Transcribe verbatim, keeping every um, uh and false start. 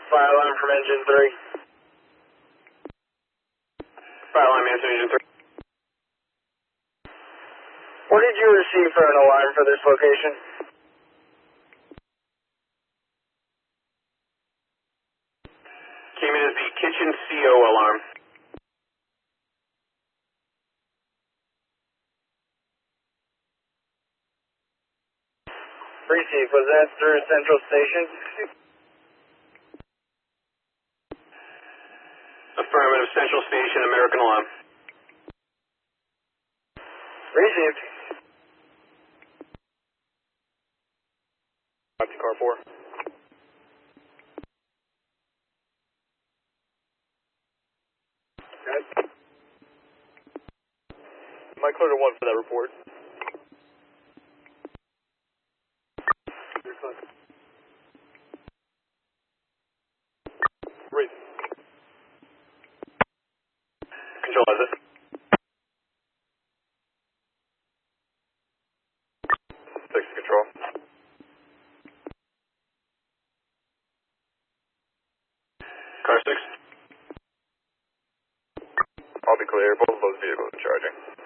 Fire alarm from engine three. Fire alarm answer engine three. What did you receive for an alarm for this location? Came in as the kitchen C O alarm. Received. Was that through Central Station? Affirmative. Central Station, American Alarm. Received. Back to car four. Okay. Am I clear to one for that report? You're clear. Read. Control has it. Six control. Car six. I'll be clear. Both of those vehicles are charging.